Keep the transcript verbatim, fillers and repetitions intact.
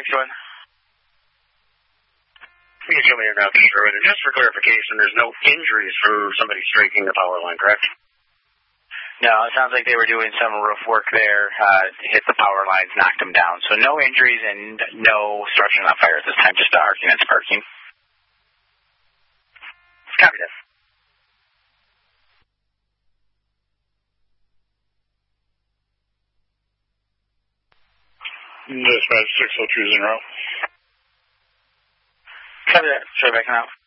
Thanks, Joanne. You can show me your now, Sherwood. And just for clarification, there's no injuries from somebody striking the power line, correct? No, it sounds like they were doing some roof work there, uh, hit the power lines, knocked them down. So no injuries and no structure on fire at this time, just the arcing and sparking. Copy that. Dispatch six oh two zero. Copy that. Straight back now.